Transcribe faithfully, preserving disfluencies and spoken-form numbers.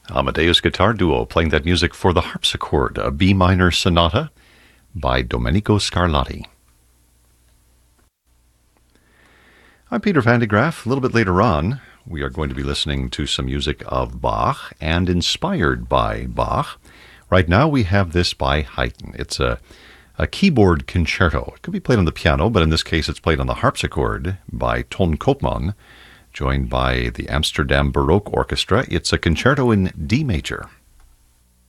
Amadeus Guitar Duo playing that music for the harpsichord, a B minor sonata by Domenico Scarlatti. I'm Peter Van de Graaff. A little bit later on, we are going to be listening to some music of Bach and inspired by Bach. Right now we have this by Haydn. It's a, a keyboard concerto. It could be played on the piano, but in this case it's played on the harpsichord by Ton Koopman, joined by the Amsterdam Baroque Orchestra. It's a concerto in D major.